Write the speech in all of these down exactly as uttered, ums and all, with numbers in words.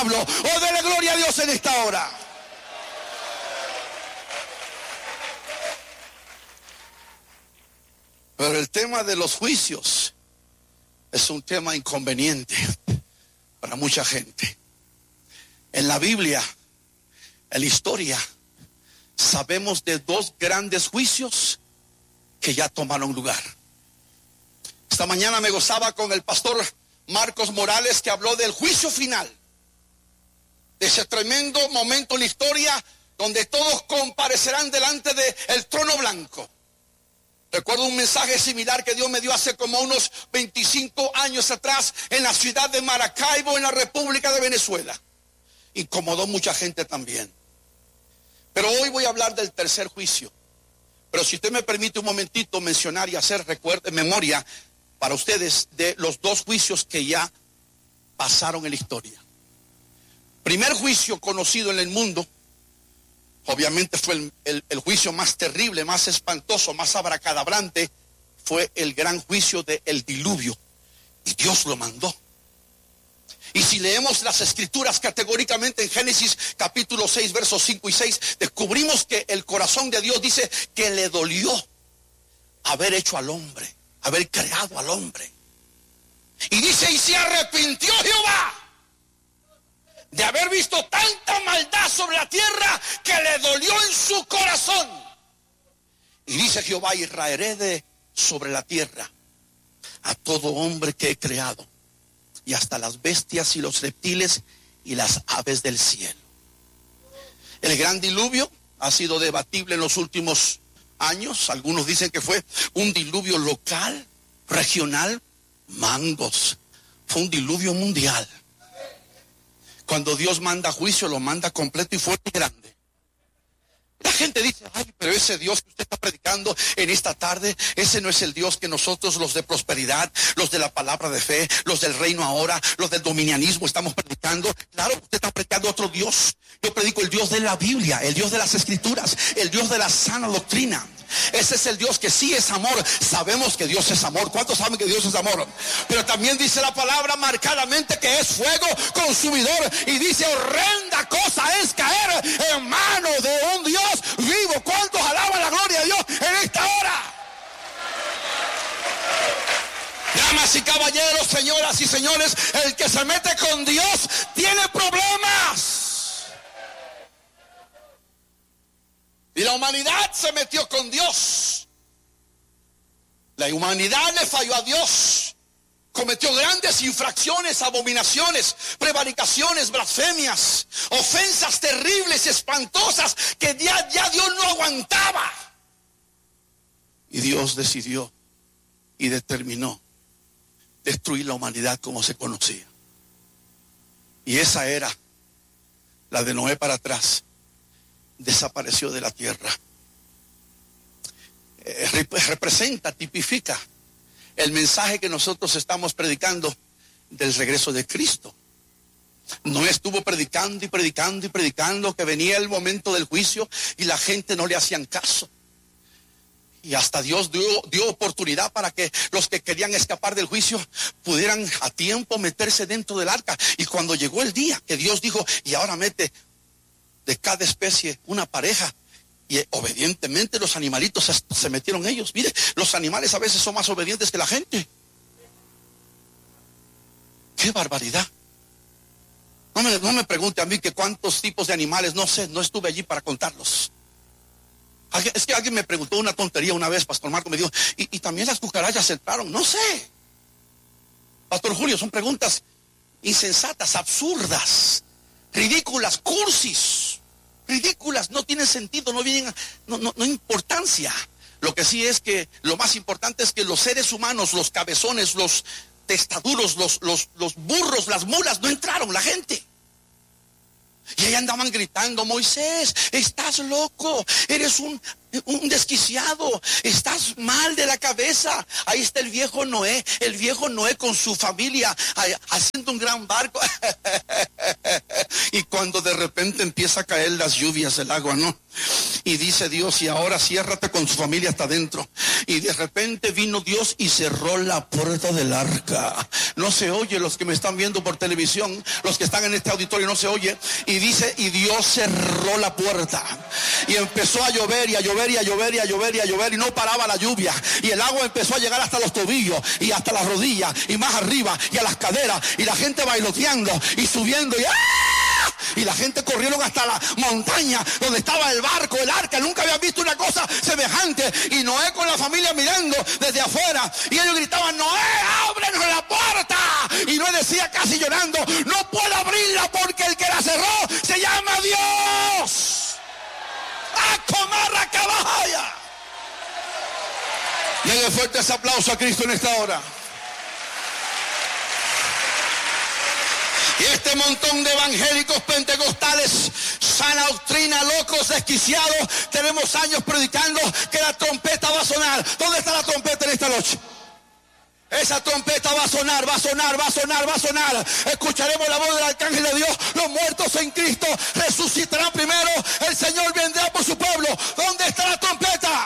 O dele gloria a Dios en esta hora. Pero el tema de los juicios es un tema inconveniente para mucha gente. En la Biblia, en la historia, sabemos de dos grandes juicios que ya tomaron lugar. Esta mañana me gozaba con el pastor Marcos Morales, que habló del juicio final, de ese tremendo momento en la historia donde todos comparecerán delante del trono blanco. Recuerdo un mensaje similar que Dios me dio hace como unos veinticinco años atrás en la ciudad de Maracaibo, en la República de Venezuela. Incomodó mucha gente también. Pero hoy voy a hablar del tercer juicio. Pero si usted me permite un momentito mencionar y hacer recuerdo, memoria para ustedes de los dos juicios que ya pasaron en la historia. Primer juicio conocido en el mundo, obviamente fue el, el, el juicio más terrible, más espantoso, más abracadabrante, fue el gran juicio del diluvio. Y Dios lo mandó. Y si leemos las escrituras categóricamente en Génesis capítulo seis, versos cinco y seis, descubrimos que el corazón de Dios dice que le dolió haber hecho al hombre, haber creado al hombre. Y dice, y se arrepintió Jehová de haber visto tanta maldad sobre la tierra, que le dolió en su corazón. Y dice Jehová, y raeré de sobre la tierra a todo hombre que he creado, y hasta las bestias y los reptiles y las aves del cielo. El gran diluvio ha sido debatible en los últimos años. Algunos dicen que fue un diluvio local, regional, mangos. Fue un diluvio mundial. Cuando Dios manda juicio, lo manda completo y fuerte y grande. La gente dice, ay, pero ese Dios que usted está predicando en esta tarde, ese no es el Dios que nosotros, los de prosperidad, los de la palabra de fe, los del reino ahora, los del dominianismo, estamos predicando. Claro, usted está predicando otro Dios. Yo predico el Dios de la Biblia, el Dios de las Escrituras, el Dios de la sana doctrina. Ese es el Dios que sí es amor. Sabemos que Dios es amor. ¿Cuántos saben que Dios es amor? Pero también dice la palabra marcadamente que es fuego consumidor. Y dice, horrenda cosa es caer en manos de un Dios vivo. ¿Cuántos alaban la gloria de Dios en esta hora? Damas y caballeros, señoras y señores, el que se mete con Dios tiene problemas. Y la humanidad se metió con Dios. La humanidad le falló a Dios. Cometió grandes infracciones, abominaciones, prevaricaciones, blasfemias, ofensas terribles, espantosas, que ya, ya Dios no aguantaba. Y Dios decidió y determinó destruir la humanidad como se conocía. Y esa era la de Noé para atrás. Desapareció de la tierra. Eh, rep- representa, tipifica el mensaje que nosotros estamos predicando del regreso de Cristo. No estuvo predicando y predicando y predicando que venía el momento del juicio y la gente no le hacían caso. Y hasta Dios dio, dio oportunidad para que los que querían escapar del juicio pudieran a tiempo meterse dentro del arca. Y cuando llegó el día que Dios dijo, y ahora mete de cada especie una pareja, y obedientemente los animalitos se, se metieron ellos. Mire, los animales a veces son más obedientes que la gente. ¡Qué barbaridad! No me, no me pregunte a mí que cuántos tipos de animales, no sé, no estuve allí para contarlos. Es que alguien me preguntó una tontería una vez, Pastor Marco me dijo, y, y también las cucarachas entraron. No sé, Pastor Julio, son preguntas insensatas, absurdas, ridículas, cursis, ridículas, no tienen sentido, no vienen, no, no, no importancia. Lo que sí es que lo más importante es que los seres humanos, los cabezones, los testaduros, los, los, los burros, las mulas, no entraron, la gente. Y ahí andaban gritando, Moisés, estás loco, eres un, un desquiciado, estás mal de la cabeza. Ahí está el viejo Noé, el viejo Noé con su familia, haciendo un gran barco. Y cuando cuando de repente empieza a caer las lluvias del agua, ¿no? Y dice Dios, y ahora ciérrate con su familia hasta adentro. Y de repente vino Dios y cerró la puerta del arca. No se oye, los que me están viendo por televisión, los que están en este auditorio, no se oye. Y dice, y Dios cerró la puerta. Y empezó a llover y a llover y a llover y a llover y a llover y no paraba la lluvia. Y el agua empezó a llegar hasta los tobillos y hasta las rodillas y más arriba y a las caderas. Y la gente bailoteando y subiendo y ¡ah! Y la gente corrieron hasta la montaña donde estaba el barco, el arca. Nunca habían visto una cosa semejante. Y Noé con la familia mirando desde afuera. Y ellos gritaban, Noé, ábrenos la puerta. Y Noé decía casi llorando, no puedo abrirla porque el que la cerró se llama Dios. ¡Acomarra caballa! Denle fuerte ese aplauso a Cristo en esta hora. Y este montón de evangélicos pentecostales, sana doctrina, locos, desquiciados, tenemos años predicando que la trompeta va a sonar. ¿Dónde está la trompeta en esta noche? Esa trompeta va a sonar, va a sonar, va a sonar, va a sonar. Escucharemos la voz del arcángel de Dios. Los muertos en Cristo resucitarán primero. El Señor vendrá por su pueblo. ¿Dónde está la trompeta?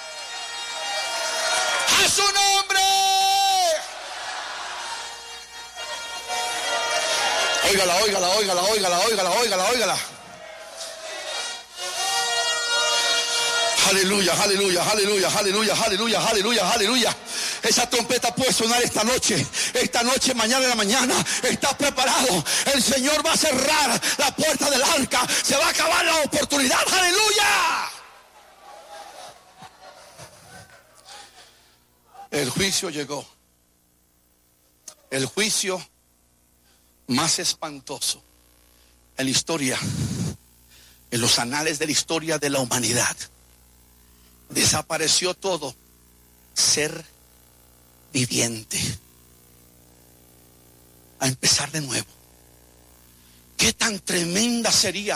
¡A su nombre! Óigala, óigala, óigala, óigala, óigala, óigala, óigala. Aleluya, aleluya, aleluya, aleluya, aleluya, aleluya, aleluya. Esa trompeta puede sonar esta noche, esta noche, mañana en la mañana. Estás preparado. El Señor va a cerrar la puerta del arca. Se va a acabar la oportunidad. Aleluya. El juicio llegó. El juicio más espantoso en la historia, en los anales de la historia de la humanidad. Desapareció todo ser viviente. A empezar de nuevo. ¿Qué tan tremenda sería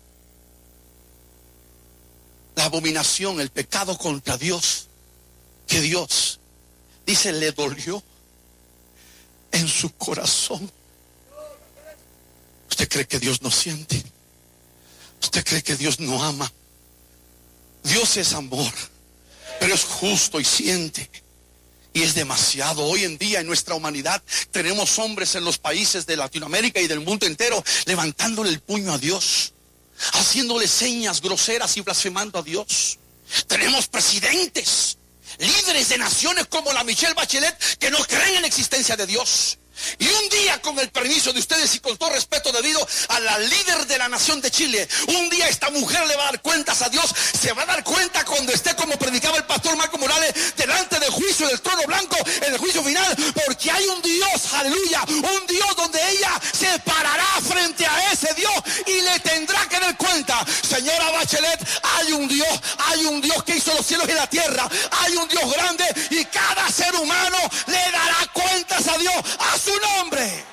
la abominación, el pecado contra Dios? Que Dios, dice, le dolió en su corazón. ¿Usted cree que Dios no siente? ¿Usted cree que Dios no ama? Dios es amor, pero es justo y siente. Y es demasiado. Hoy en día en nuestra humanidad tenemos hombres en los países de Latinoamérica y del mundo entero levantándole el puño a Dios, haciéndole señas groseras y blasfemando a Dios. Tenemos presidentes, líderes de naciones como la Michelle Bachelet, que no creen en la existencia de Dios. Y un día, con el permiso de ustedes y con todo respeto debido a la líder de la nación de Chile, un día esta mujer le va a dar cuentas a Dios. Se va a dar cuenta cuando esté, como predicaba el pastor Marco Morales, delante del juicio del trono blanco, en el juicio final, porque hay un Dios, aleluya, un Dios donde ella se parará frente a ese Dios y le tendrá que dar cuenta. Señora Bachelet, hay un Dios, hay un Dios que hizo los cielos y la tierra, hay un Dios grande y cada ser humano le dará cuentas a Dios, a su nombre.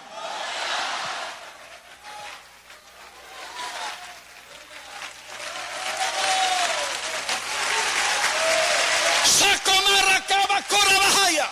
Sacomarracaba corabajaya.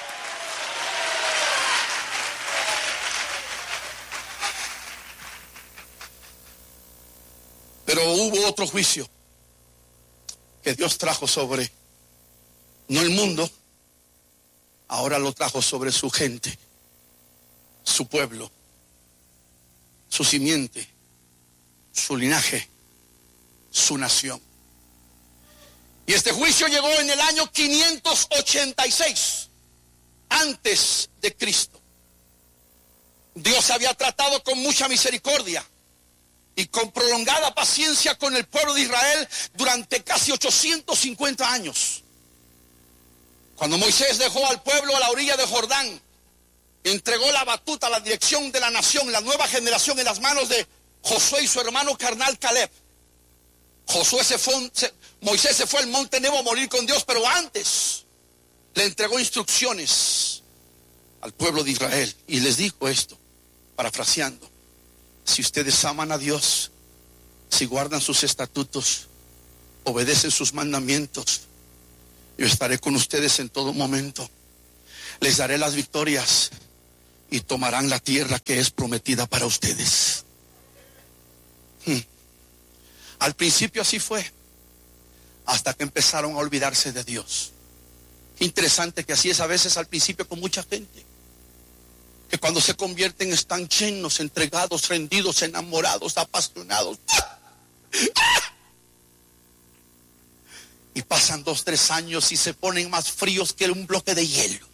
Pero hubo otro juicio que Dios trajo sobre, no el mundo, ahora lo trajo sobre su gente, su pueblo, su simiente, su linaje, su nación. Y este juicio llegó en el año quinientos ochenta y seis antes de Cristo. Dios había tratado con mucha misericordia y con prolongada paciencia con el pueblo de Israel durante casi ochocientos cincuenta años. Cuando Moisés dejó al pueblo a la orilla de Jordán, entregó la batuta, la dirección de la nación, la nueva generación, en las manos de Josué y su hermano carnal Caleb. Josué se fue, se, Moisés se fue al monte Nebo a morir con Dios, pero antes le entregó instrucciones al pueblo de Israel y les dijo esto, parafraseando: si ustedes aman a Dios, si guardan sus estatutos, obedecen sus mandamientos, yo estaré con ustedes en todo momento. Les daré las victorias y tomarán la tierra que es prometida para ustedes. Al principio así fue, hasta que empezaron a olvidarse de Dios. Qué interesante que así es a veces al principio con mucha gente, que cuando se convierten están llenos, entregados, rendidos, enamorados, apasionados. Y pasan dos, tres años y se ponen más fríos que un bloque de hielo.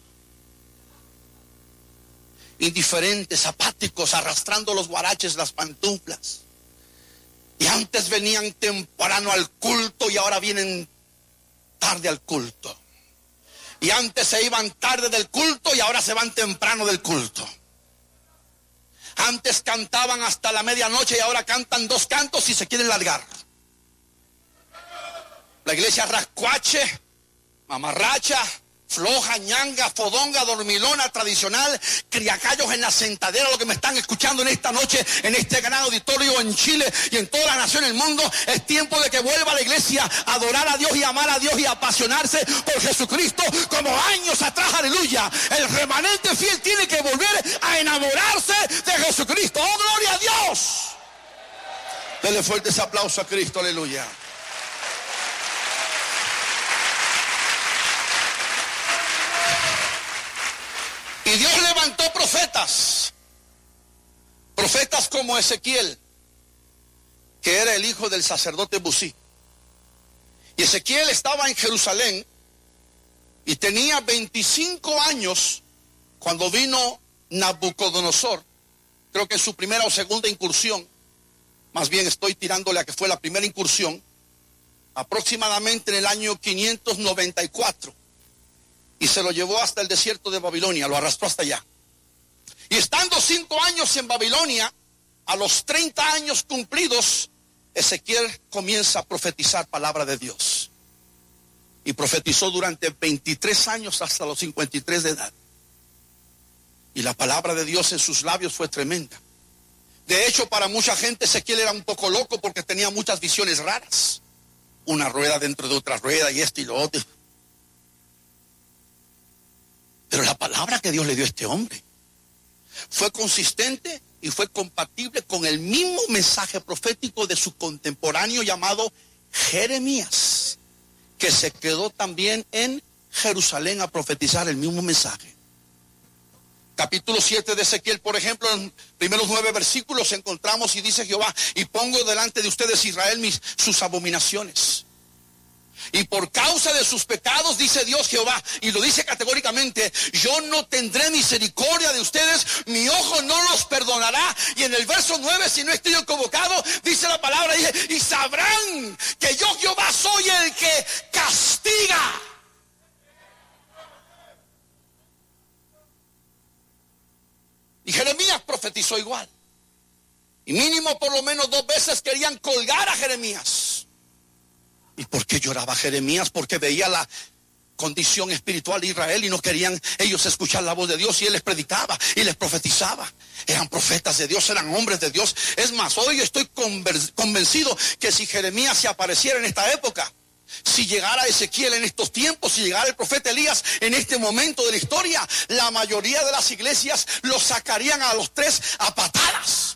Indiferentes, apáticos, arrastrando los guaraches, las pantuflas. Y antes venían temprano al culto y ahora vienen tarde al culto. Y antes se iban tarde del culto y ahora se van temprano del culto. Antes cantaban hasta la medianoche y ahora cantan dos cantos y se quieren largar. La iglesia rascuache, mamarracha, floja, ñanga, fodonga, dormilona, tradicional, criacallos en la sentadera, lo que me están escuchando en esta noche, en este gran auditorio en Chile y en toda la nación del mundo. Es tiempo de que vuelva la iglesia a adorar a Dios y amar a Dios y apasionarse por Jesucristo como años atrás, aleluya. El remanente fiel tiene que volver a enamorarse de Jesucristo. ¡Oh, gloria a Dios! Dele fuerte ese aplauso a Cristo, aleluya. Y Dios levantó profetas, profetas como Ezequiel, que era el hijo del sacerdote Busí. Y Ezequiel estaba en Jerusalén y tenía veinticinco años cuando vino Nabucodonosor, creo que en su primera o segunda incursión, más bien estoy tirándole a que fue la primera incursión, aproximadamente en el año quinientos noventa y cuatro. Y se lo llevó hasta el desierto de Babilonia, lo arrastró hasta allá. Y estando cinco años en Babilonia, a los treinta años cumplidos, Ezequiel comienza a profetizar palabra de Dios. Y profetizó durante veintitrés años hasta los cincuenta y tres de edad. Y la palabra de Dios en sus labios fue tremenda. De hecho, para mucha gente Ezequiel era un poco loco porque tenía muchas visiones raras. Una rueda dentro de otra rueda y esto y lo otro. Pero la palabra que Dios le dio a este hombre fue consistente y fue compatible con el mismo mensaje profético de su contemporáneo llamado Jeremías, que se quedó también en Jerusalén a profetizar el mismo mensaje. Capítulo siete de Ezequiel, por ejemplo, en los primeros nueve versículos encontramos y dice Jehová: y pongo delante de ustedes, Israel, mis, sus abominaciones. Y por causa de sus pecados, dice Dios Jehová, y lo dice categóricamente, yo no tendré misericordia de ustedes, mi ojo no los perdonará. Y en el verso nueve, si no estoy equivocado, dice la palabra, dice, y sabrán que yo Jehová soy el que castiga. Y Jeremías profetizó igual. Y mínimo por lo menos dos veces querían colgar a Jeremías. ¿Y por qué lloraba Jeremías? Porque veía la condición espiritual de Israel y no querían ellos escuchar la voz de Dios, y él les predicaba y les profetizaba. Eran profetas de Dios, eran hombres de Dios. Es más, hoy estoy convencido que si Jeremías se apareciera en esta época, si llegara Ezequiel en estos tiempos, si llegara el profeta Elías en este momento de la historia, la mayoría de las iglesias los sacarían a los tres a patadas.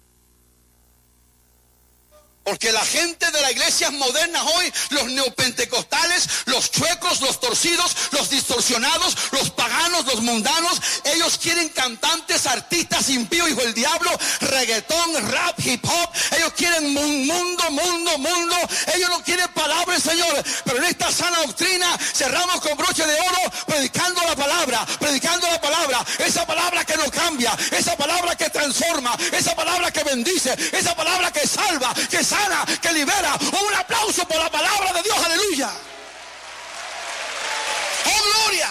Porque la gente de las iglesias modernas hoy, los neopentecostales, los chuecos, los torcidos, los distorsionados, los paganos, los mundanos, ellos quieren cantantes, artistas impíos, hijo del diablo, reggaetón, rap, hip hop. Ellos quieren mundo, mundo, mundo. Ellos no quieren palabra del Señor. Pero en esta sana doctrina cerramos con broche de oro, predicando la palabra, predicando la palabra. Esa palabra que no cambia, esa palabra que transforma, esa palabra que bendice, esa palabra que salva, que salva, que libera. Un aplauso por la palabra de Dios, aleluya. ¡Oh, gloria!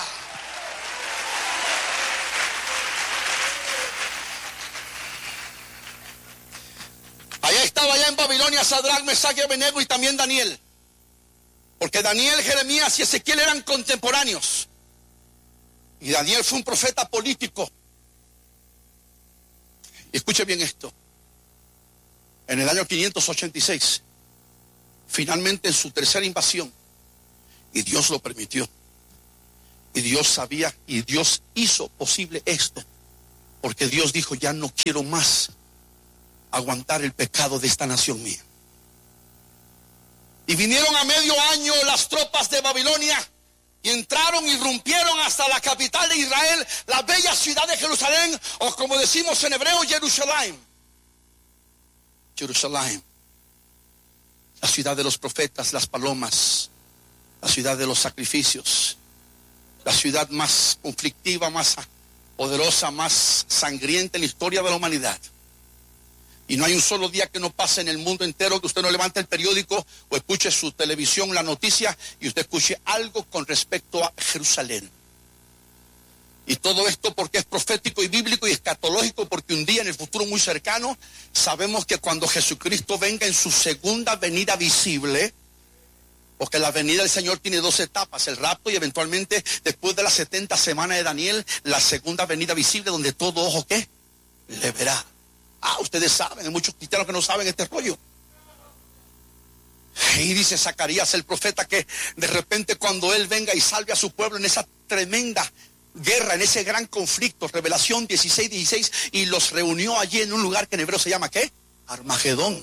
Allá estaba, allá en Babilonia, Sadrach, Mesach y Abednego, y también Daniel. Porque Daniel, Jeremías y Ezequiel eran contemporáneos. Y Daniel fue un profeta político. Y escuche bien esto. En el año quinientos ochenta y seis, finalmente en su tercera invasión, y Dios lo permitió, y Dios sabía, y Dios hizo posible esto, porque Dios dijo, ya no quiero más aguantar el pecado de esta nación mía. Y vinieron a medio año las tropas de Babilonia y entraron y rompieron hasta la capital de Israel, la bella ciudad de Jerusalén, o como decimos en hebreo, Jerusalén. Jerusalén, la ciudad de los profetas, las palomas, la ciudad de los sacrificios, la ciudad más conflictiva, más poderosa, más sangrienta en la historia de la humanidad. Y no hay un solo día que no pase en el mundo entero que usted no levante el periódico o escuche su televisión, la noticia, y usted escuche algo con respecto a Jerusalén. Y todo esto porque es profético y bíblico y escatológico, porque un día en el futuro muy cercano sabemos que cuando Jesucristo venga en su segunda venida visible, porque la venida del Señor tiene dos etapas, el rapto y eventualmente después de las setenta semanas de Daniel, la segunda venida visible donde todo ojo ¿qué? Le verá. Ah, ustedes saben, hay muchos cristianos que no saben este rollo. Y dice Zacarías el profeta que de repente cuando él venga y salve a su pueblo en esa tremenda guerra, en ese gran conflicto, Revelación dieciséis, dieciséis, y los reunió allí en un lugar que en hebreo se llama ¿qué? Armagedón.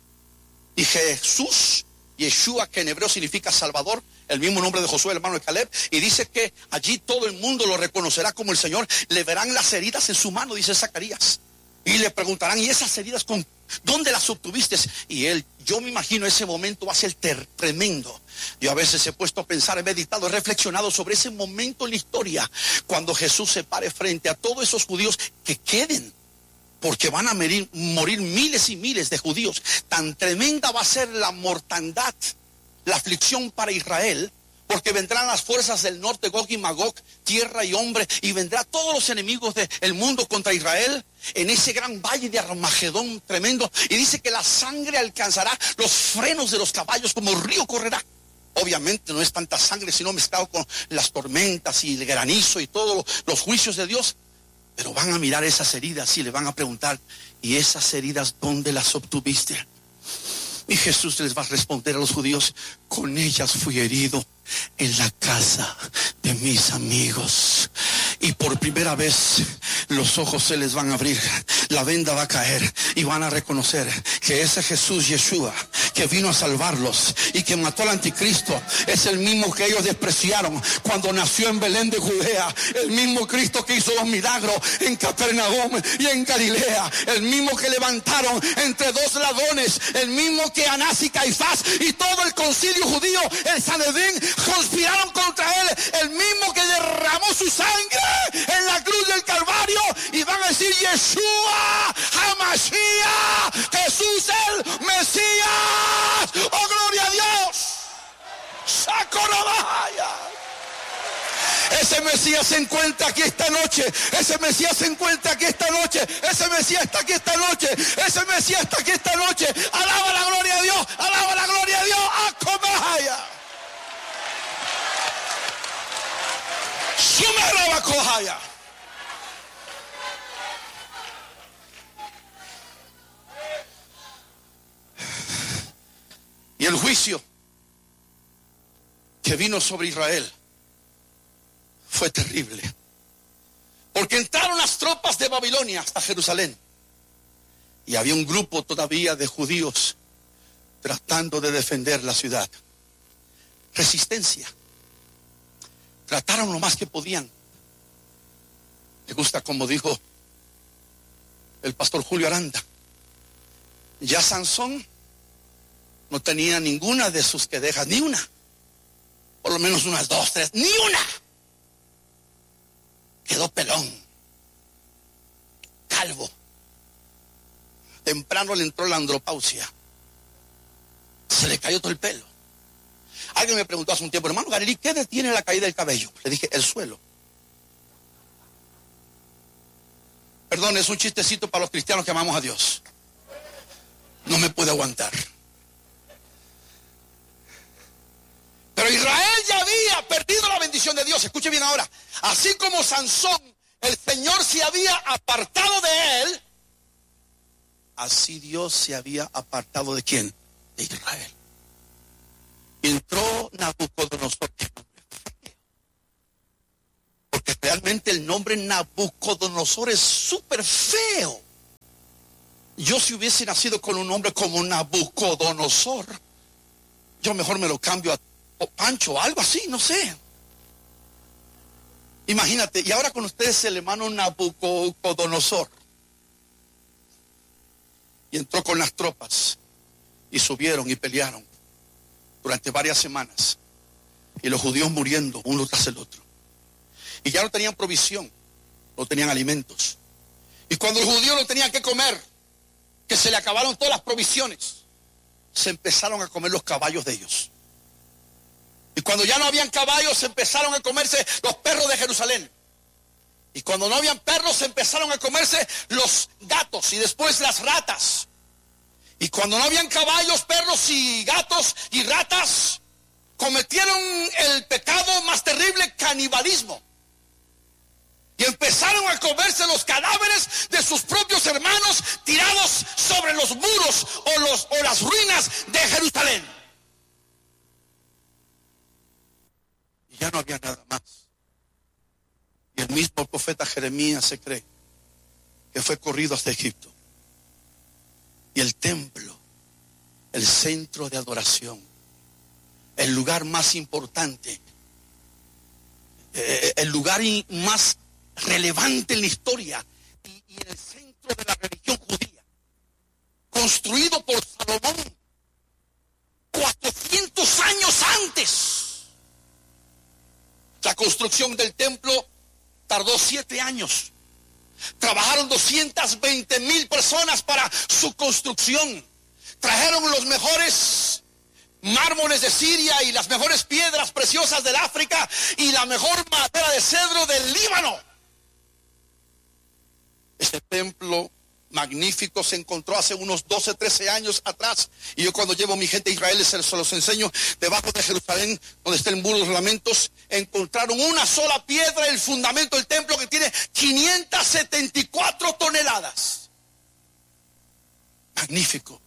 Y Jesús, Yeshua, que en hebreo significa Salvador, el mismo nombre de Josué, el hermano de Caleb, y dice que allí todo el mundo lo reconocerá como el Señor, le verán las heridas en su mano, dice Zacarías. Y le preguntarán, ¿y esas heridas con dónde las obtuviste? Y él, yo me imagino ese momento va a ser ter tremendo. Yo a veces he puesto a pensar, he meditado, he reflexionado sobre ese momento en la historia, cuando Jesús se pare frente a todos esos judíos que queden, porque van a morir, morir miles y miles de judíos. Tan tremenda va a ser la mortandad, la aflicción para Israel, porque vendrán las fuerzas del norte, Gog y Magog, tierra y hombre, y vendrán todos los enemigos del mundo contra Israel, en ese gran valle de Armagedón tremendo, y dice que la sangre alcanzará los frenos de los caballos, como río correrá. Obviamente no es tanta sangre, sino mezclado con las tormentas y el granizo y todos los juicios de Dios, pero van a mirar esas heridas y le van a preguntar, ¿y esas heridas dónde las obtuviste? Y Jesús les va a responder a los judíos, con ellas fui herido en la casa de mis amigos. Y por primera vez los ojos se les van a abrir, la venda va a caer y van a reconocer que ese Jesús Yeshua que vino a salvarlos y que mató al anticristo es el mismo que ellos despreciaron cuando nació en Belén de Judea, el mismo Cristo que hizo los milagros en Capernaum y en Galilea, el mismo que levantaron entre dos ladrones, el mismo que Anás y Caifás y todo el concilio judío, el Sanedrín, conspiraron contra él, el mismo que derramó su sangre en la cruz del Calvario, y van a decir Yeshua HaMashiach, Jesús el Mesías. ¡Oh, gloria a Dios! ¡Sacorabaya! Ese Mesías se encuentra aquí esta noche. Ese Mesías se encuentra aquí esta noche. Ese Mesías está aquí esta noche. Ese Mesías está aquí esta noche. Alaba la gloria a Dios. Alaba la gloria a Dios. ¡Acomaya! ¡Sumeraba cojaya! Y el juicio que vino sobre Israel fue terrible, porque entraron las tropas de Babilonia hasta Jerusalén y había un grupo todavía de judíos tratando de defender la ciudad. Resistencia. Trataron lo más que podían. Me gusta como dijo el pastor Julio Aranda, ya Sansón no tenía ninguna de sus quedejas, ni una, por lo menos unas dos, tres, ni una. Quedó pelón, calvo. Temprano le entró la andropausia. Se le cayó todo el pelo. Alguien me preguntó hace un tiempo, hermano Garelí, ¿qué detiene la caída del cabello? Le dije, el suelo. Perdón, es un chistecito para los cristianos que amamos a Dios. No me pude aguantar. Pero Israel ya había perdido la bendición de Dios. Escuche bien ahora. Así como Sansón, el Señor se había apartado de él, así Dios se había apartado de ¿quién? De Israel. Entró Nabucodonosor. Porque realmente el nombre Nabucodonosor es súper feo. Yo si hubiese nacido con un nombre como Nabucodonosor, yo mejor me lo cambio a Pancho o algo así, no sé. Imagínate, y ahora con ustedes el hermano Nabucodonosor. Y entró con las tropas y subieron y pelearon durante varias semanas. Y los judíos muriendo uno tras el otro. Y ya no tenían provisión, no tenían alimentos. Y cuando los judíos no tenían que comer, que se le acabaron todas las provisiones, se empezaron a comer los caballos de ellos. Y cuando ya no habían caballos, se empezaron a comerse los perros de Jerusalén. Y cuando no habían perros, se empezaron a comerse los gatos y después las ratas. Y cuando no habían caballos, perros y gatos y ratas, cometieron el pecado más terrible, canibalismo. Y empezaron a comerse los cadáveres de sus propios hermanos tirados sobre los muros o, los, o las ruinas de Jerusalén. Y ya no había nada más. Y el mismo profeta Jeremías se cree que fue corrido hasta Egipto. Y el templo, el centro de adoración, el lugar más importante, eh, el lugar más relevante en la historia y, y en el centro de la religión judía, construido por Salomón cuatrocientos años antes. La construcción del templo tardó siete años. Trabajaron doscientas veinte mil personas para su construcción. Trajeron los mejores mármoles de Siria y las mejores piedras preciosas del África y la mejor madera de cedro del Líbano. Este templo magnífico se encontró hace unos doce, trece años atrás. Y yo cuando llevo a mi gente a Israel se los enseño. Debajo de Jerusalén, donde está el muro de los lamentos, encontraron una sola piedra, el fundamento del templo, que tiene quinientas setenta y cuatro toneladas. Magnífico.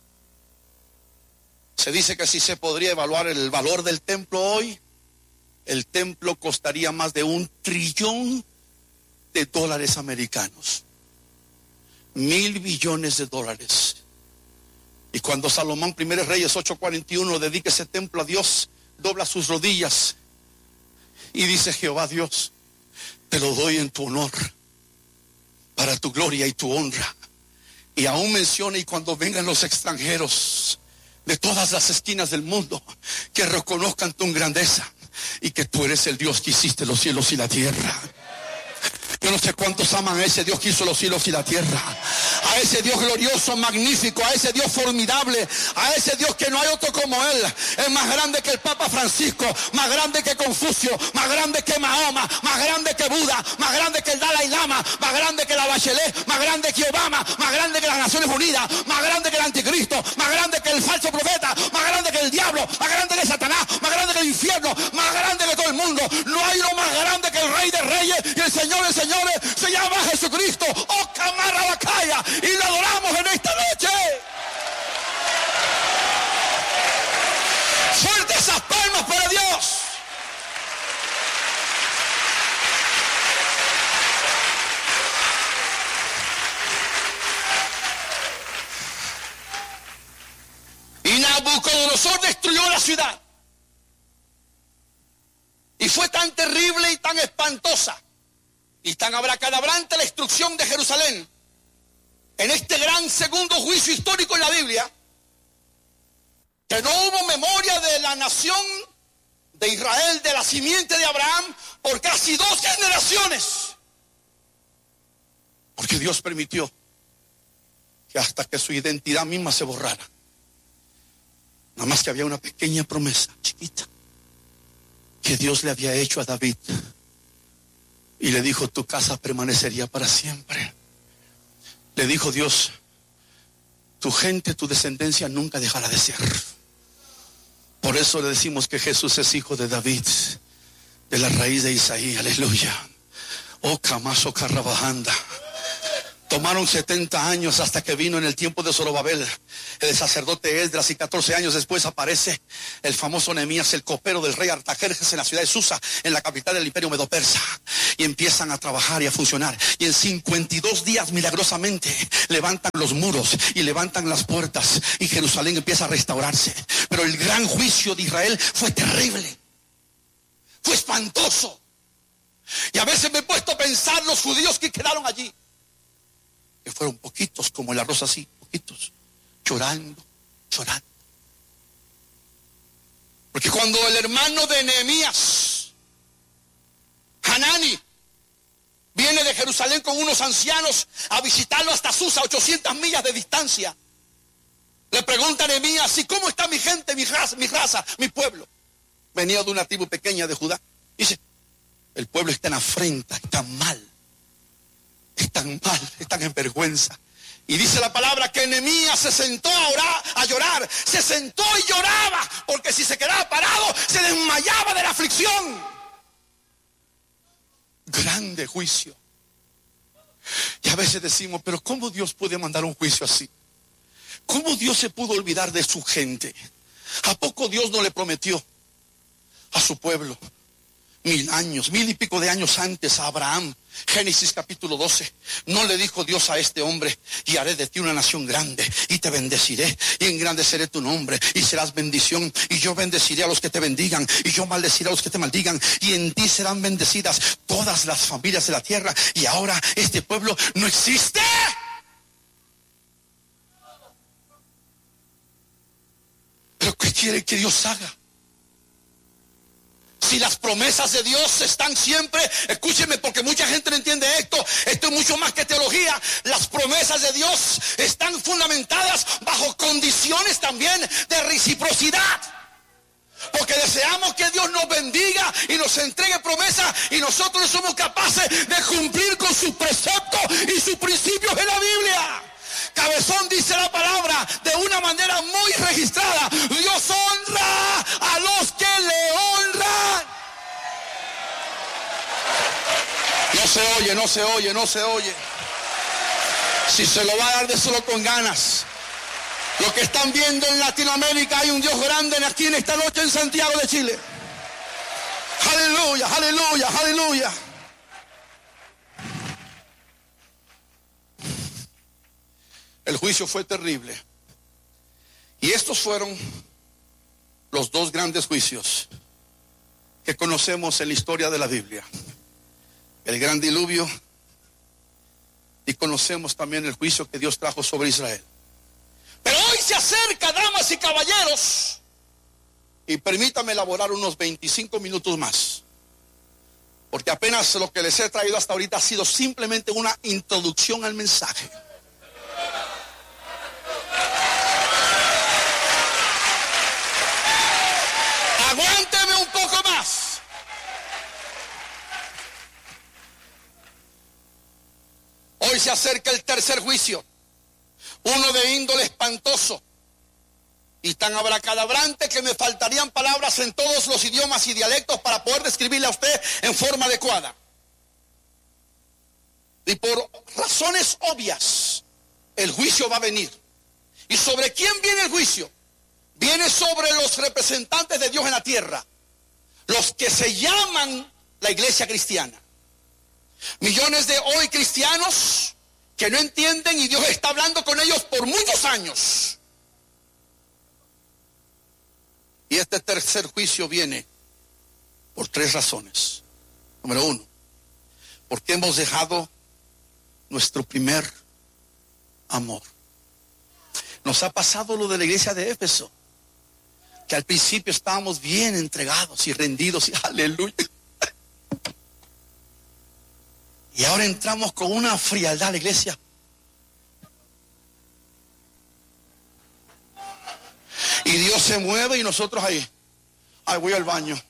Se dice que si se podría evaluar el valor del templo hoy, el templo costaría más de un trillón de dólares americanos. Mil billones de dólares. Y cuando Salomón, Primeros Reyes ocho cuarenta y uno, dedica ese templo a Dios, dobla sus rodillas y dice: Jehová Dios, te lo doy en tu honor, para tu gloria y tu honra. Y aún menciona: y cuando vengan los extranjeros de todas las esquinas del mundo, que reconozcan tu grandeza y que tú eres el Dios que hiciste los cielos y la tierra. Yo no sé cuántos aman a ese Dios que hizo los cielos y la tierra, a ese Dios glorioso, magnífico, a ese Dios formidable, a ese Dios que no hay otro como Él. Es más grande que el Papa Francisco, más grande que Confucio, más grande que Mahoma, más grande que Buda, más grande que el Dalai Lama, más grande que la Bachelet, más grande que Obama, más grande que las Naciones Unidas, más grande que el Anticristo, más grande que el falso profeta, más grande que el diablo, más grande que Satanás, más grande que el infierno, más grande que todo el mundo. No hay uno más grande que el Rey de Reyes y el Señor de Señores. Se llama Jesucristo. Oh, Camara Bacaya, y lo adoramos en esta noche. Fuerte esas palmas para Dios. Y Nabucodonosor destruyó la ciudad. Y fue tan terrible y tan espantosa y tan abracadabrante la destrucción de Jerusalén en este gran segundo juicio histórico en la Biblia, que no hubo memoria de la nación de Israel, de la simiente de Abraham, por casi dos generaciones. Porque Dios permitió que hasta que su identidad misma se borrara. Nada más que había una pequeña promesa, chiquita, que Dios le había hecho a David. Y le dijo: tu casa permanecería para siempre. Le dijo Dios: tu gente, tu descendencia nunca dejará de ser. Por eso le decimos que Jesús es hijo de David, de la raíz de Isaí. Aleluya. Oh, Camaso Carrabajanda. Tomaron setenta años hasta que vino en el tiempo de Zorobabel el sacerdote Esdras, y catorce años después aparece el famoso Nehemías, el copero del rey Artajerjes, en la ciudad de Susa, en la capital del imperio medo-persa, y empiezan a trabajar y a funcionar, y en cincuenta y dos días milagrosamente levantan los muros y levantan las puertas, y Jerusalén empieza a restaurarse. Pero el gran juicio de Israel fue terrible, fue espantoso, y a veces me he puesto a pensar los judíos que quedaron allí, que fueron poquitos, como el arroz así, poquitos, llorando, llorando. Porque cuando el hermano de Nehemías, Hanani, viene de Jerusalén con unos ancianos a visitarlo hasta Susa, ochocientas millas de distancia, le pregunta a Nehemías: ¿y cómo está mi gente, mi raza, mi raza, mi pueblo? Venía de una tribu pequeña de Judá. Dice: el pueblo está en afrenta, está mal. Están mal, están en vergüenza. Y dice la palabra que Nehemías se sentó a orar, a llorar. Se sentó y lloraba, porque si se quedaba parado se desmayaba de la aflicción. Grande juicio. Y a veces decimos: pero ¿cómo Dios puede mandar un juicio así? ¿Cómo Dios se pudo olvidar de su gente? ¿A poco Dios no le prometió a su pueblo mil años, mil y pico de años antes a Abraham? Génesis capítulo doce, no le dijo Dios a este hombre: y haré de ti una nación grande, y te bendeciré, y engrandeceré tu nombre, y serás bendición, y yo bendeciré a los que te bendigan, y yo maldeciré a los que te maldigan, y en ti serán bendecidas todas las familias de la tierra. Y ahora este pueblo no existe. ¿Pero qué quiere que Dios haga? Si las promesas de Dios están siempre, escúcheme, porque mucha gente no entiende esto, esto es mucho más que teología. Las promesas de Dios están fundamentadas bajo condiciones también de reciprocidad. Porque deseamos que Dios nos bendiga y nos entregue promesas, y nosotros no somos capaces de cumplir con sus preceptos y sus principios en la Biblia. Cabezón dice la palabra de una manera muy registrada: Dios honra a los que le honran. No se oye, no se oye, no se oye. Si se lo va a dar, déselo con ganas. Lo que están viendo en Latinoamérica, hay un Dios grande aquí en esta noche en Santiago de Chile. Aleluya, aleluya, aleluya. El juicio fue terrible. Y estos fueron los dos grandes juicios que conocemos en la historia de la Biblia: el gran diluvio, y conocemos también el juicio que Dios trajo sobre Israel. Pero hoy se acerca, damas y caballeros, y permítame elaborar unos veinticinco minutos más, porque apenas lo que les he traído hasta ahorita ha sido simplemente una introducción al mensaje. Aguánteme un poco más. Hoy se acerca el tercer juicio, uno de índole espantoso y tan abracadabrante que me faltarían palabras en todos los idiomas y dialectos para poder describirle a usted en forma adecuada. Y por razones obvias, el juicio va a venir. ¿Y sobre quién viene el juicio? Viene sobre los representantes de Dios en la tierra, los que se llaman la iglesia cristiana. Millones de hoy cristianos que no entienden, y Dios está hablando con ellos por muchos años. Y este tercer juicio viene por tres razones. Número uno, porque hemos dejado nuestro primer amor. Nos ha pasado lo de la iglesia de Éfeso, que al principio estábamos bien entregados y rendidos, y aleluya. Y ahora entramos con una frialdad a la iglesia. Y Dios se mueve y nosotros ahí, ahí voy al baño.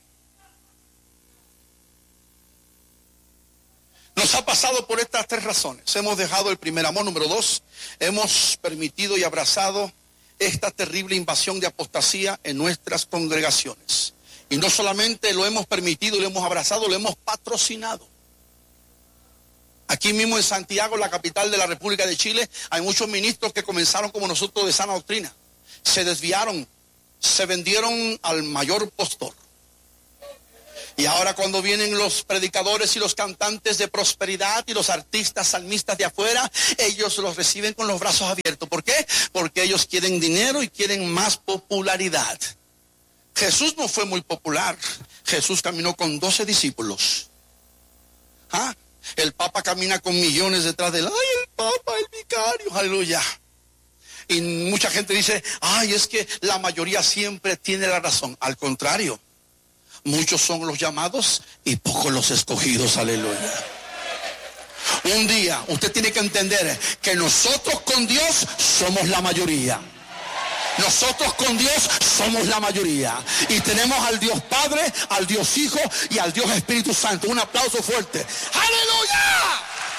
Nos ha pasado por estas tres razones. Hemos dejado el primer amor. Número dos, hemos permitido y abrazado esta terrible invasión de apostasía en nuestras congregaciones. Y no solamente lo hemos permitido y lo hemos abrazado, lo hemos patrocinado. Aquí mismo en Santiago, la capital de la República de Chile, hay muchos ministros que comenzaron como nosotros de sana doctrina. Se desviaron, se vendieron al mayor postor. Y ahora cuando vienen los predicadores y los cantantes de prosperidad y los artistas salmistas de afuera, ellos los reciben con los brazos abiertos. ¿Por qué? Porque ellos quieren dinero y quieren más popularidad. Jesús no fue muy popular. Jesús caminó con doce discípulos. ¿Ah? El Papa camina con millones detrás de él. ¡Ay, el Papa, el vicario! ¡Aleluya! Y mucha gente dice, ¡ay, es que la mayoría siempre tiene la razón! Al contrario, muchos son los llamados y pocos los escogidos. ¡Aleluya! Un día usted tiene que entender que nosotros con Dios somos la mayoría. Nosotros con Dios somos la mayoría. Y tenemos al Dios Padre, al Dios Hijo y al Dios Espíritu Santo. Un aplauso fuerte. ¡Aleluya!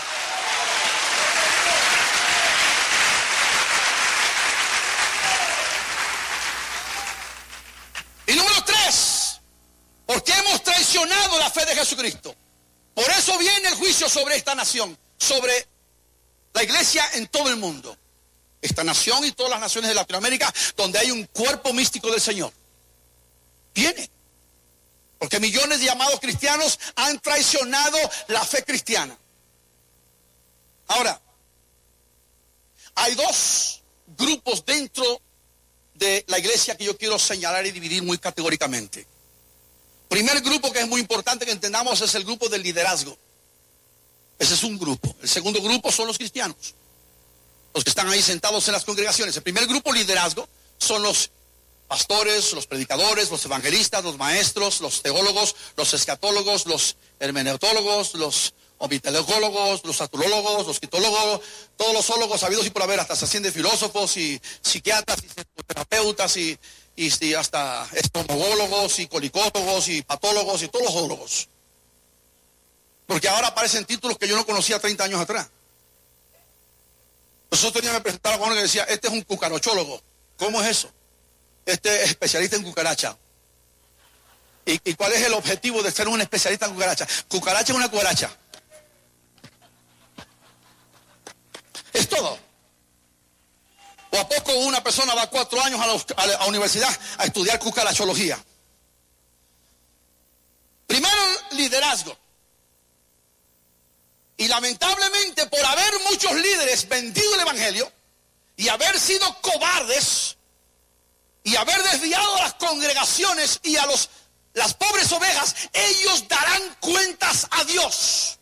Y número tres, ¿por qué hemos traicionado la fe de Jesucristo? Por eso viene el juicio sobre esta nación, sobre la iglesia en todo el mundo. Esta nación y todas las naciones de Latinoamérica donde hay un cuerpo místico del Señor. Viene. Porque millones de llamados cristianos han traicionado la fe cristiana. Ahora, hay dos grupos dentro de la iglesia que yo quiero señalar y dividir muy categóricamente. Primer grupo que es muy importante que entendamos es el grupo del liderazgo. Ese es un grupo. El segundo grupo son los cristianos, los que están ahí sentados en las congregaciones. El primer grupo, liderazgo, son los pastores, los predicadores, los evangelistas, los maestros, los teólogos, los escatólogos, los hermeneutólogos, los omitelogólogos, los astrólogos, los quitólogos, todos los ólogos habidos y por haber, hasta se ascienden filósofos y psiquiatras y terapeutas y, y, y hasta estomagólogos y colicólogos y patólogos y todos los ólogos. Porque ahora aparecen títulos que yo no conocía treinta años atrás. Nosotros teníamos que presentar a uno que decía, este es un cucarochólogo. ¿Cómo es eso? Este es especialista en cucaracha. ¿Y, ¿Y cuál es el objetivo de ser un especialista en cucaracha? Cucaracha es una cucaracha. Es todo. ¿O a poco una persona va cuatro años a la, a la universidad a estudiar cucarachología? Primero, liderazgo. Y lamentablemente, por haber muchos líderes vendido el evangelio y haber sido cobardes y haber desviado a las congregaciones y a los, las pobres ovejas, ellos darán cuentas a Dios.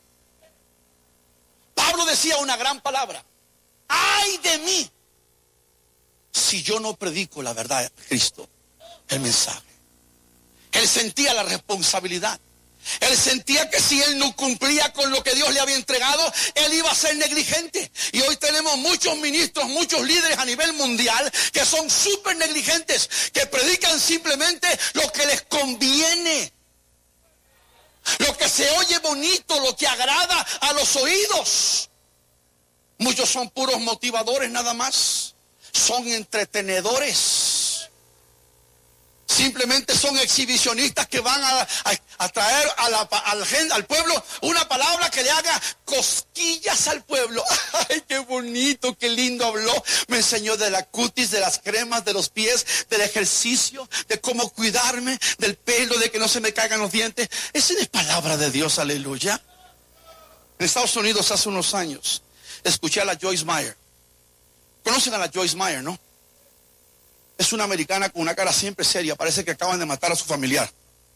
Pablo decía una gran palabra: ¡ay de mí si yo no predico la verdad de Cristo, el mensaje! Él sentía la responsabilidad. Él sentía que si él no cumplía con lo que Dios le había entregado, él iba a ser negligente. Y hoy tenemos muchos ministros, muchos líderes a nivel mundial que son súper negligentes, que predican simplemente lo que les conviene, lo que se oye bonito, lo que agrada a los oídos. Muchos son puros motivadores nada más, son entretenedores. Simplemente son exhibicionistas que van a, a, a traer a la, al, al pueblo una palabra que le haga cosquillas al pueblo. ¡Ay, qué bonito, qué lindo habló! Me enseñó de la cutis, de las cremas, de los pies, del ejercicio, de cómo cuidarme, del pelo, de que no se me caigan los dientes. Esa es palabra de Dios, aleluya. En Estados Unidos hace unos años escuché a la Joyce Meyer. ¿Conocen a la Joyce Meyer, no? Es una americana con una cara siempre seria. Parece que acaban de matar a su familiar.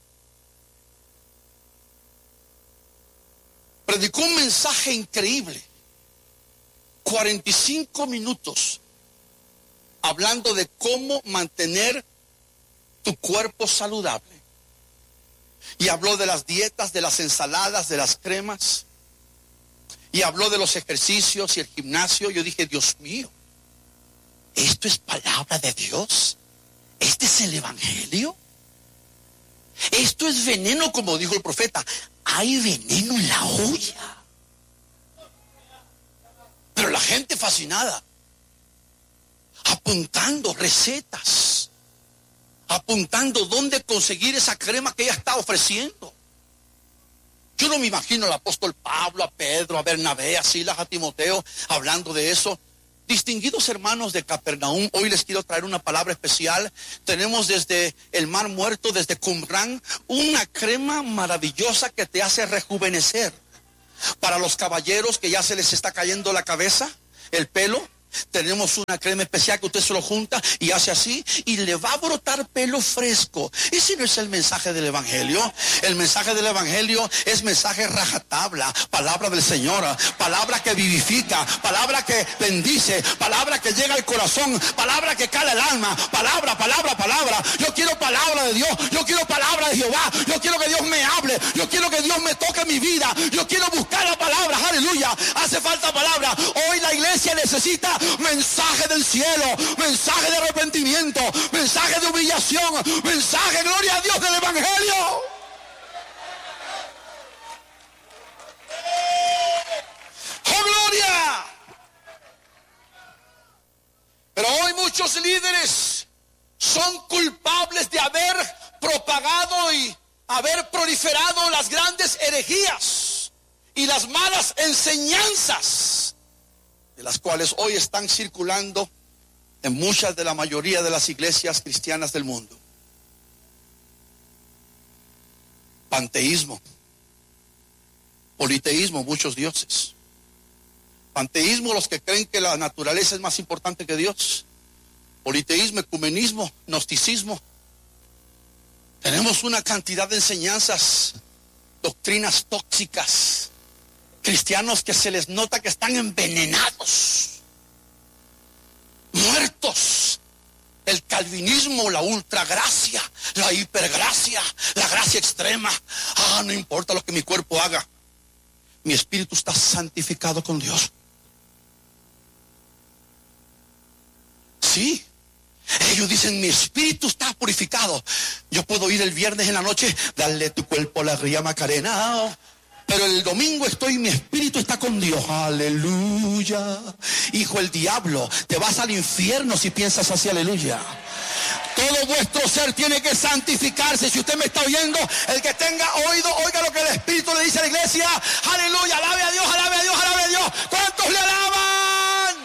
Predicó un mensaje increíble. cuarenta y cinco minutos. Hablando de cómo mantener tu cuerpo saludable. Y habló de las dietas, de las ensaladas, de las cremas. Y habló de los ejercicios y el gimnasio. Yo dije, Dios mío, ¿esto es palabra de Dios? ¿Este es el evangelio? Esto es veneno, como dijo el profeta. Hay veneno en la olla. Pero la gente fascinada, apuntando recetas, apuntando dónde conseguir esa crema que ella está ofreciendo. Yo no me imagino al apóstol Pablo, a Pedro, a Bernabé, a Silas, a Timoteo hablando de eso. Distinguidos hermanos de Capernaum, hoy les quiero traer una palabra especial. Tenemos desde el Mar Muerto, desde Qumran, una crema maravillosa que te hace rejuvenecer. Para los caballeros que ya se les está cayendo la cabeza, el pelo, tenemos una crema especial que usted se lo junta y hace así y le va a brotar pelo fresco. Ese no es el mensaje del evangelio. El mensaje del evangelio es mensaje rajatabla, palabra del Señor, palabra que vivifica, palabra que bendice, palabra que llega al corazón, palabra que cala el alma, palabra, palabra, palabra. Yo quiero palabra de Dios, yo quiero palabra de Jehová, yo quiero que Dios me hable, yo quiero que Dios me toque mi vida, yo quiero buscar la palabra, aleluya. Hace falta palabra. Hoy la iglesia necesita mensaje del cielo, mensaje de arrepentimiento, mensaje de humillación, mensaje, gloria a Dios, del evangelio. ¡Oh, gloria! Pero hoy muchos líderes son culpables de haber propagado y haber proliferado las grandes herejías y las malas enseñanzas, de las cuales hoy están circulando en muchas de la mayoría de las iglesias cristianas del mundo. Panteísmo, politeísmo, muchos dioses. Panteísmo, los que creen que la naturaleza es más importante que Dios. Politeísmo, ecumenismo, gnosticismo. Tenemos una cantidad de enseñanzas, doctrinas tóxicas. Cristianos que se les nota que están envenenados, muertos. El calvinismo, la ultragracia, la hipergracia, la gracia extrema. Ah, no importa lo que mi cuerpo haga, mi espíritu está santificado con Dios. Sí, ellos dicen, mi espíritu está purificado. Yo puedo ir el viernes en la noche, darle tu cuerpo a la ría Macarena. Oh, pero el domingo estoy, mi espíritu está con Dios. Aleluya. Hijo, el diablo, te vas al infierno si piensas así, aleluya. Todo vuestro ser tiene que santificarse. Si usted me está oyendo, el que tenga oído, oiga lo que el Espíritu le dice a la iglesia. Aleluya, alabe a Dios, alabe a Dios, alabe a Dios. ¿Cuántos le alaban?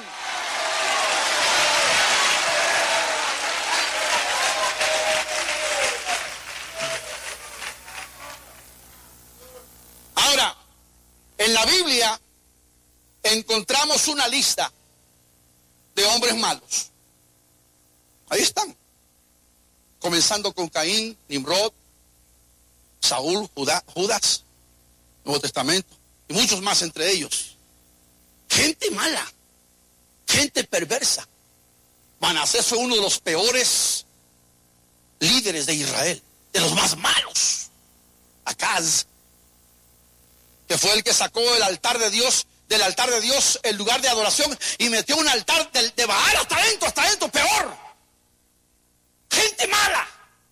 Ahora, en la Biblia encontramos una lista de hombres malos. Ahí están. Comenzando con Caín, Nimrod, Saúl, Judá, Judas, Nuevo Testamento, y muchos más entre ellos. Gente mala, gente perversa. Manasés fue uno de los peores líderes de Israel, de los más malos. Acaz, que fue el que sacó el altar de Dios, del altar de Dios, el lugar de adoración, y metió un altar de, de Baal hasta adentro, hasta adentro, peor. Gente mala.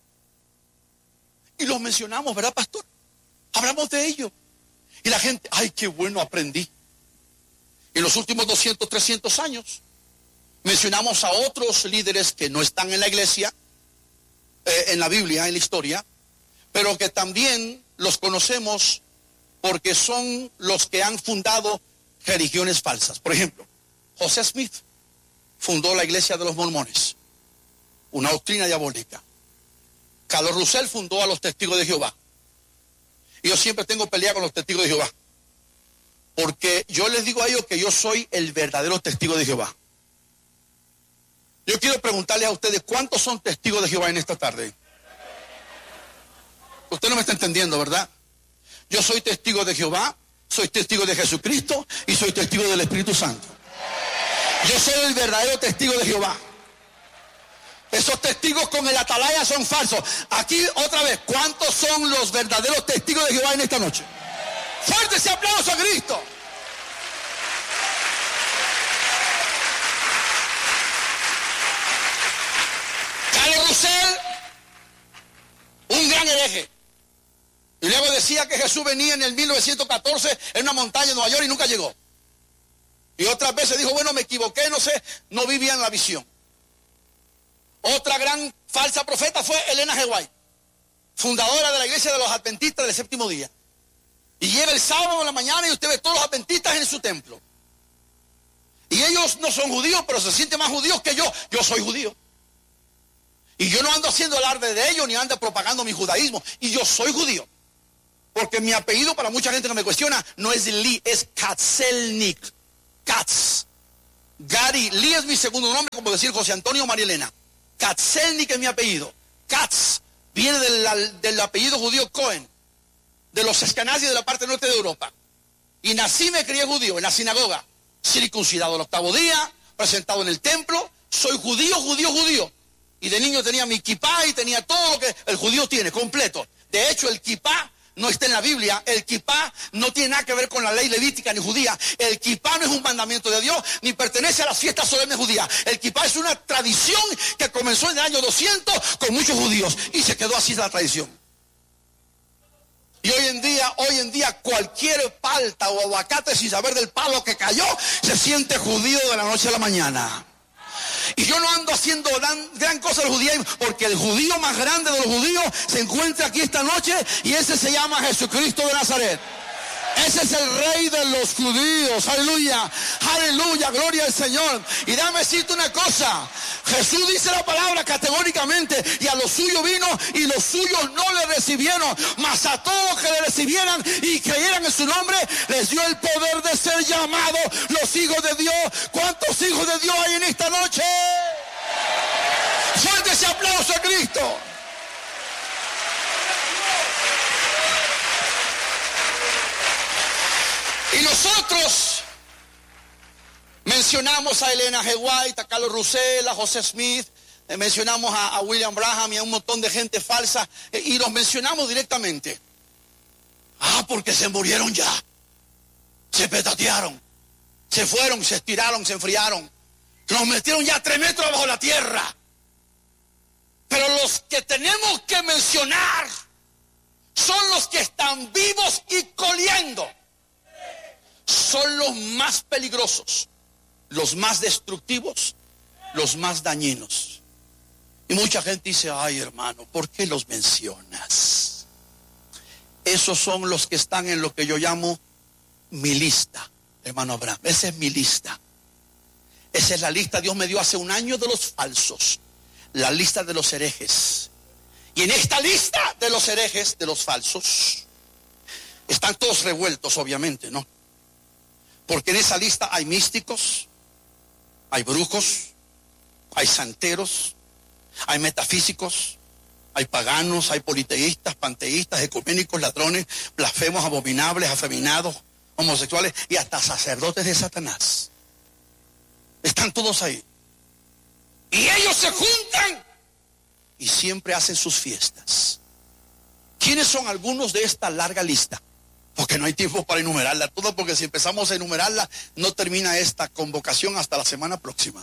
Y los mencionamos, ¿verdad, pastor? Hablamos de ello. Y la gente, ay, qué bueno, aprendí. En los últimos doscientos, trescientos años, mencionamos a otros líderes que no están en la iglesia, eh, en la Biblia, en la historia, pero que también los conocemos porque son los que han fundado religiones falsas. Por ejemplo, José Smith fundó la iglesia de los mormones, una doctrina diabólica. Carlos Russell fundó a los testigos de Jehová. Y yo siempre tengo pelea con los testigos de Jehová, porque yo les digo a ellos que yo soy el verdadero testigo de Jehová. Yo quiero preguntarles a ustedes, ¿cuántos son testigos de Jehová en esta tarde? Usted no me está entendiendo, ¿verdad? Yo soy testigo de Jehová, soy testigo de Jesucristo y soy testigo del Espíritu Santo. Yo soy el verdadero testigo de Jehová. Esos testigos con el atalaya son falsos. Aquí otra vez, ¿cuántos son los verdaderos testigos de Jehová en esta noche? Fuerte ese aplauso a Cristo. Carlos Russell, un gran hereje. Y luego decía que Jesús venía en el mil novecientos catorce en una montaña de Nueva York y nunca llegó. Y otras veces dijo, bueno, me equivoqué, no sé, no vi bien la visión. Otra gran falsa profeta fue Elena G. White, fundadora de la iglesia de los adventistas del séptimo día. Y llega el sábado en la mañana y usted ve todos los adventistas en su templo. Y ellos no son judíos, pero se sienten más judíos que yo. Yo soy judío. Y yo no ando haciendo alarde de ellos, ni ando propagando mi judaísmo. Y yo soy judío. Porque mi apellido, para mucha gente que me cuestiona, no es Lee, es Katzelnik. Katz. Gary, Lee es mi segundo nombre, como decir José Antonio María Elena. Katzelnik es mi apellido. Katz viene del, del apellido judío Cohen, de los escanazis de la parte norte de Europa. Y nací, me crié judío en la sinagoga, circuncidado el octavo día, presentado en el templo. Soy judío, judío, judío. Y de niño tenía mi kipá y tenía todo lo que el judío tiene, completo. De hecho, el kipá no está en la Biblia. El kipá no tiene nada que ver con la ley levítica ni judía. El kipá no es un mandamiento de Dios, ni pertenece a las fiestas solemnes judías. El kipá es una tradición que comenzó en el año doscientos con muchos judíos y se quedó así la tradición. Y hoy en día, hoy en día cualquier palta o aguacate sin saber del palo que cayó, se siente judío de la noche a la mañana. Y yo no ando haciendo gran, gran cosa del judaísmo, porque el judío más grande de los judíos se encuentra aquí esta noche y ese se llama Jesucristo de Nazaret. Ese es el rey de los judíos. Aleluya, aleluya, gloria al Señor. Y dame decirte una cosa, Jesús dice la palabra categóricamente, y a los suyos vino y los suyos no le recibieron, mas a todos que le recibieran y creyeran en su nombre les dio el poder de ser llamados los hijos de Dios. ¿Cuántos hijos de Dios hay en esta noche? Fuerte ese aplauso a Cristo. Y nosotros mencionamos a Elena G. White, a Carlos Russell, a José Smith, eh, mencionamos a, a William Branham y a un montón de gente falsa, eh, y los mencionamos directamente. Ah, porque se murieron ya, se petatearon, se fueron, se estiraron, se enfriaron, nos metieron ya tres metros bajo la tierra. Pero los que tenemos que mencionar son los que están vivos y coliendo. Son los más peligrosos, los más destructivos, los más dañinos. Y mucha gente dice, ay hermano, ¿por qué los mencionas? Esos son los que están en lo que yo llamo mi lista, hermano Abraham. Esa es mi lista. Esa es la lista Dios me dio hace un año de los falsos, la lista de los herejes. Y en esta lista de los herejes, de los falsos, están todos revueltos, obviamente, ¿no? Porque en esa lista hay místicos, hay brujos, hay santeros, hay metafísicos, hay paganos, hay politeístas, panteístas, ecuménicos, ladrones, blasfemos, abominables, afeminados, homosexuales y hasta sacerdotes de Satanás. Están todos ahí. Y ellos se juntan y siempre hacen sus fiestas. ¿Quiénes son algunos de esta larga lista? Porque no hay tiempo para enumerarla toda, porque si empezamos a enumerarla, no termina esta convocación hasta la semana próxima.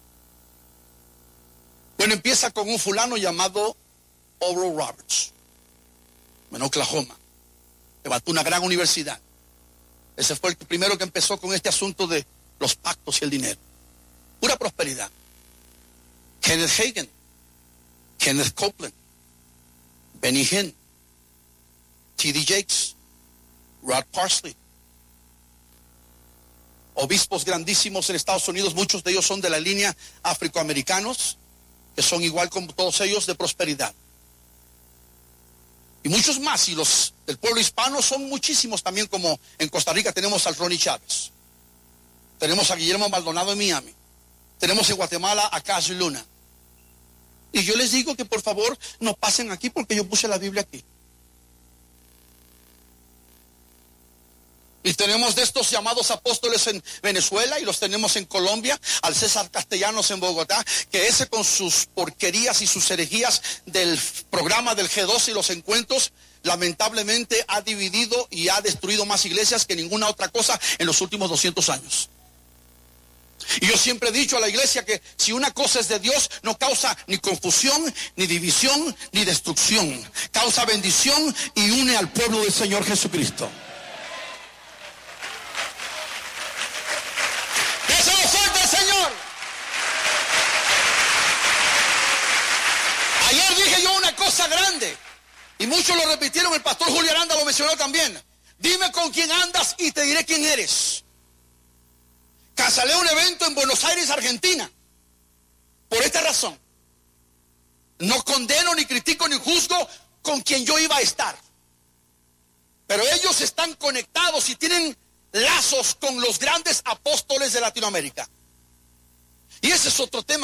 Bueno, empieza con un fulano llamado Oral Roberts, en Oklahoma. Levantó una gran universidad. Ese fue el primero que empezó con este asunto de los pactos y el dinero. Pura prosperidad. Kenneth Hagin, Kenneth Copeland, Benny Hinn, T D Jakes, Rod Parsley, obispos grandísimos en Estados Unidos, muchos de ellos son de la línea afroamericanos, que son igual como todos ellos de prosperidad. Y muchos más, y los del pueblo hispano son muchísimos también, como en Costa Rica tenemos al Ronnie Chávez, tenemos a Guillermo Maldonado en Miami, tenemos en Guatemala a Cash Luna. Y yo les digo que por favor no pasen aquí porque yo puse la Biblia aquí. Y tenemos de estos llamados apóstoles en Venezuela y los tenemos en Colombia, al César Castellanos en Bogotá, que ese con sus porquerías y sus herejías del programa del G doce y los encuentros, lamentablemente ha dividido y ha destruido más iglesias que ninguna otra cosa en los últimos doscientos años. Y yo siempre he dicho a la iglesia que si una cosa es de Dios, no causa ni confusión, ni división, ni destrucción. Causa bendición y une al pueblo del Señor Jesucristo. Ayer dije yo una cosa grande y muchos lo repitieron, el pastor Julio Aranda lo mencionó también. Dime con quién andas y te diré quién eres. Cancelé un evento en Buenos Aires, Argentina, por esta razón. No condeno, ni critico, ni juzgo con quien yo iba a estar. Pero ellos están conectados y tienen lazos con los grandes apóstoles de Latinoamérica. Y ese es otro tema.